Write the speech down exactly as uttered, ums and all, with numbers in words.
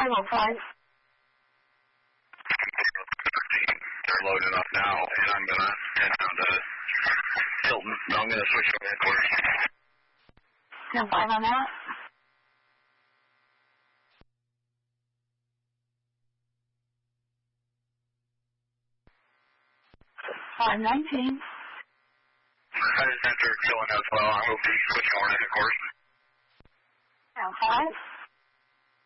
five oh five. They're loading up now, and I'm going to head down to Hilton. No, I'm going to switch over headquarters. ten five on that. five nineteen. I just entered killing as well. I will be switching over to headquarters. ten five.